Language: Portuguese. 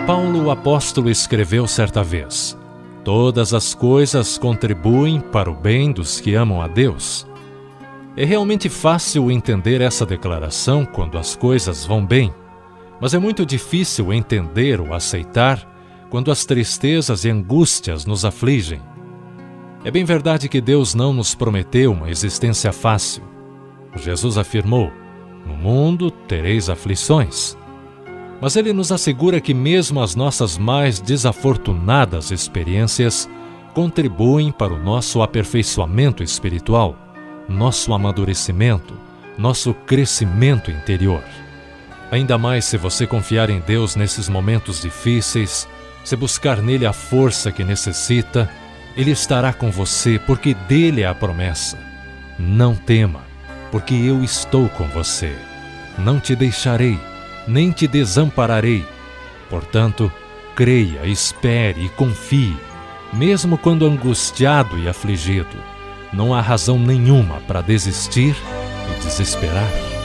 Paulo, o apóstolo, escreveu certa vez: todas as coisas contribuem para o bem dos que amam a Deus. É realmente fácil entender essa declaração quando as coisas vão bem, mas é muito difícil entender ou aceitar quando as tristezas e angústias nos afligem. É bem verdade que Deus não nos prometeu uma existência fácil. Jesus afirmou: no mundo tereis aflições. Mas Ele nos assegura que mesmo as nossas mais desafortunadas experiências contribuem para o nosso aperfeiçoamento espiritual, nosso amadurecimento, nosso crescimento interior. Ainda mais se você confiar em Deus nesses momentos difíceis, se buscar nele a força que necessita, Ele estará com você, porque dele é a promessa: não tema, porque eu estou com você. Não te deixarei, nem te desampararei. Portanto, creia, espere e confie, mesmo quando angustiado e afligido. Não há razão nenhuma para desistir e desesperar.